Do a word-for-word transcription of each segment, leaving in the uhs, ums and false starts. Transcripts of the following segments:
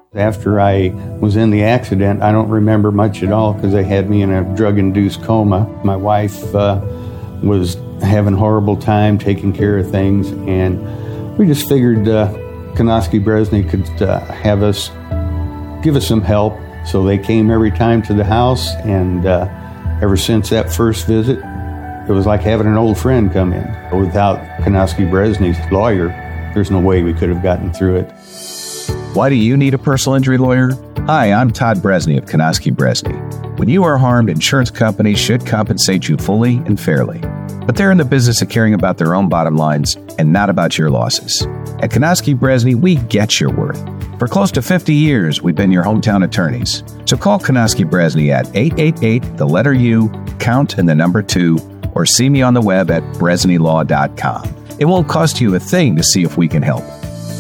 After I was in the accident, I don't remember much at all because they had me in a drug-induced coma. My wife uh, was having a horrible time taking care of things, and we just figured uh, Konofsky Bresny could uh, have us, give us some help. So they came every time to the house, and uh, ever since that first visit, it was like having an old friend come in. Without Konofsky Bresny's lawyer, there's no way we could have gotten through it. Why do you need a personal injury lawyer? Hi, I'm Todd Bresny of Konofsky Bresny. When you are harmed, insurance companies should compensate you fully and fairly. But they're in the business of caring about their own bottom lines and not about your losses. At Konofsky Bresny, we get your worth. For close to fifty years, we've been your hometown attorneys. So call Konofsky Bresny at eight eight eight, the letter U, count and the number two, or see me on the web at bresny law dot com. It won't cost you a thing to see if we can help.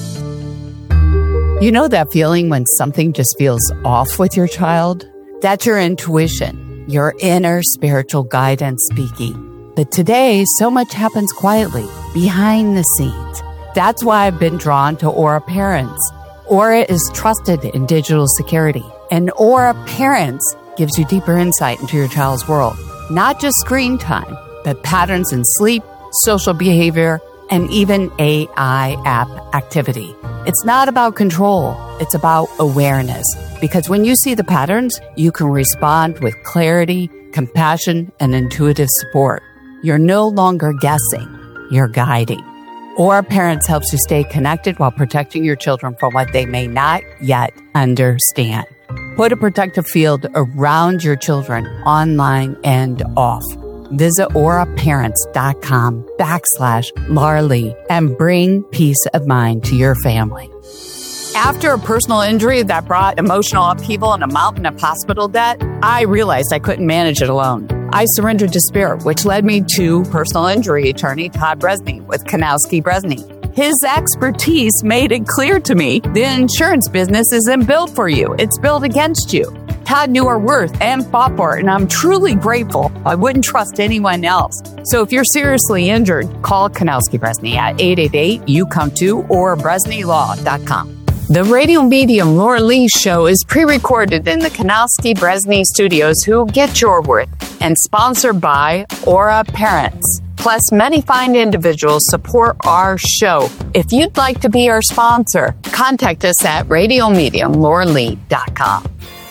You know that feeling when something just feels off with your child? That's your intuition, your inner spiritual guidance speaking. But today, so much happens quietly, behind the scenes. That's why I've been drawn to Aura Parents. Aura is trusted in digital security, and Aura Parents gives you deeper insight into your child's world. Not just screen time, but patterns in sleep, social behavior, and even A I app activity. It's not about control, it's about awareness. Because when you see the patterns, you can respond with clarity, compassion, and intuitive support. You're no longer guessing, you're guiding. Aura Parents helps you stay connected while protecting your children from what they may not yet understand. Put a protective field around your children, online and off. Visit auraparents.com backslash Laura Lee and bring peace of mind to your family. After a personal injury that brought emotional upheaval and a mountain of hospital debt, I realized I couldn't manage it alone. I surrendered to spirit, which led me to personal injury attorney Todd Bresny with Konofsky Bresny. His expertise made it clear to me the insurance business isn't built for you. It's built against you. Todd knew our worth and fought for it, and I'm truly grateful. I wouldn't trust anyone else. So if you're seriously injured, call Konofsky Bresny at eight eight eight, you come to, or bresny law dot com. The radio medium Laura Lee show is pre-recorded in the Konofsky Bresny studios, who get your worth, and sponsored by Aura Parents. Plus, many fine individuals support our show. If you'd like to be our sponsor, contact us at radio medium laura lee dot com.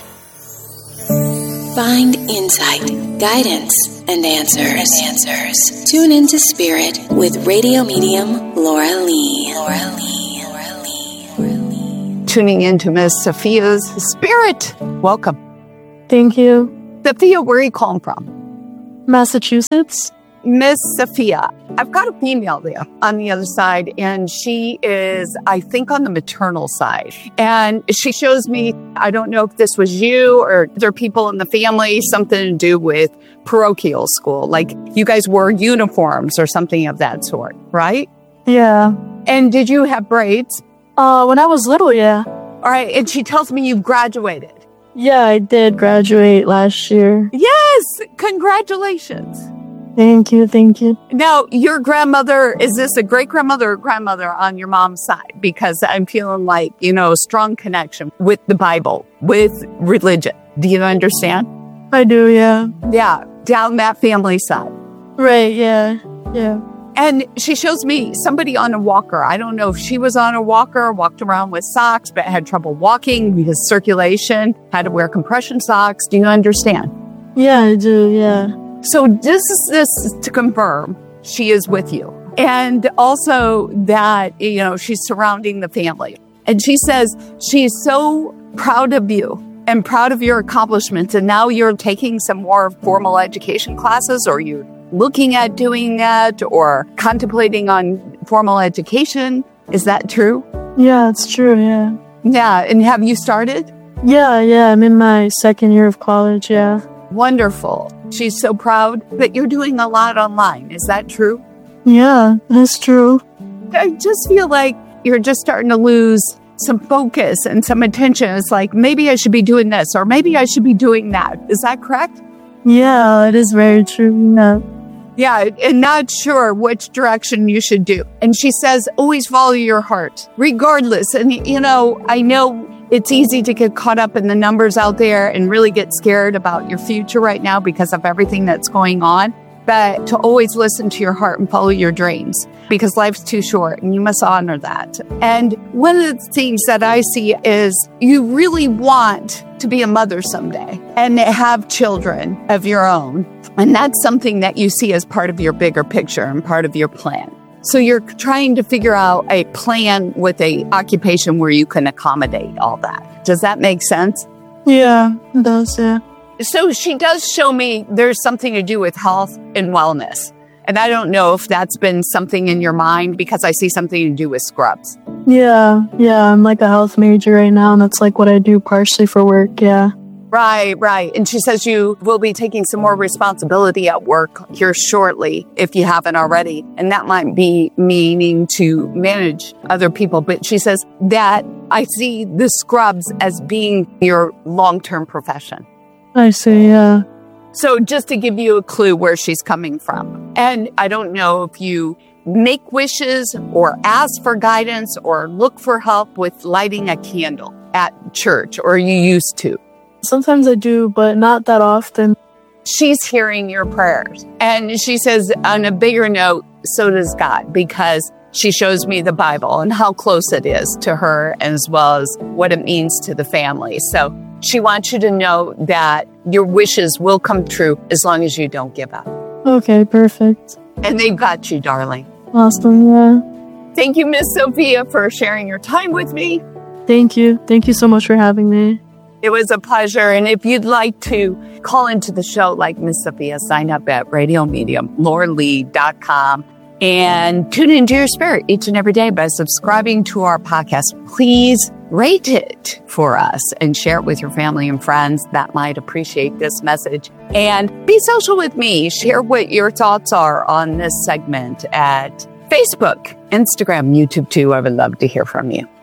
Find insight, guidance, and answers. answers. Tune into Spirit with radio medium Laura Lee. Laura Lee. Laura Lee. Laura Lee. Tuning into Miss Sophia's Spirit. Welcome. Thank you. Sophia, where are you calling from? Massachusetts. Miss Sophia, I've got a female there on the other side, and she is, I think, on the maternal side. And she shows me, I don't know if this was you or other people in the family, something to do with parochial school. Like you guys wore uniforms or something of that sort, right? Yeah. And did you have braids? Uh, when I was little, yeah. All right. And she tells me you've graduated. Yeah, I did graduate last year. Yes. Congratulations. Thank you, thank you. Now, your grandmother, is this a great-grandmother or grandmother on your mom's side? Because I'm feeling like, you know, a strong connection with the Bible, with religion. Do you understand? I do, yeah. Yeah, down that family side. Right, yeah, yeah. And she shows me somebody on a walker. I don't know if she was on a walker, walked around with socks, but had trouble walking because circulation, had to wear compression socks. Do you understand? Yeah, I do, yeah. So this is this is to confirm she is with you. And also that, you know, she's surrounding the family. And she says she's so proud of you and proud of your accomplishments. And now you're taking some more formal education classes, or you're looking at doing that, or contemplating on formal education. Is that true? Yeah, it's true, yeah. Yeah. And have you started? Yeah, yeah. I'm in my second year of college, yeah. Wonderful. She's so proud that you're doing a lot online. Is that true? Yeah, that's true. I just feel like you're just starting to lose some focus and some attention. It's like, maybe I should be doing this, or maybe I should be doing that. Is that correct? Yeah, it is very true. Yeah. Yeah, and not sure which direction you should do. And she says, always follow your heart, regardless. And, you know, I know it's easy to get caught up in the numbers out there and really get scared about your future right now because of everything that's going on. But to always listen to your heart and follow your dreams, because life's too short and you must honor that. And one of the things that I see is you really want to be a mother someday and have children of your own. And that's something that you see as part of your bigger picture and part of your plan. So you're trying to figure out a plan with a occupation where you can accommodate all that. Does that make sense? Yeah, it does, yeah. So she does show me there's something to do with health and wellness. And I don't know if that's been something in your mind because I see something to do with scrubs. Yeah, yeah, I'm like a health major right now, and that's like what I do partially for work, yeah. Right, right. And she says you will be taking some more responsibility at work here shortly, if you haven't already. And that might be meaning to manage other people. But she says that I see the scrubs as being your long-term profession. I see, yeah. So just to give you a clue where she's coming from. And I don't know if you make wishes or ask for guidance or look for help with lighting a candle at church, or you used to. Sometimes I do, but not that often. She's hearing your prayers. And she says on a bigger note, so does God, because she shows me the Bible and how close it is to her, as well as what it means to the family. So she wants you to know that your wishes will come true as long as you don't give up. Okay, perfect. And they've got you, darling. Awesome, yeah. Thank you, Miss Sophia, for sharing your time with me. Thank you. Thank you so much for having me. It was a pleasure. And if you'd like to call into the show like Miss Sophia, sign up at radio medium laura lee dot com and tune into your spirit each and every day by subscribing to our podcast. Please rate it for us and share it with your family and friends that might appreciate this message. And be social with me. Share what your thoughts are on this segment at Facebook, Instagram, YouTube too. I would love to hear from you.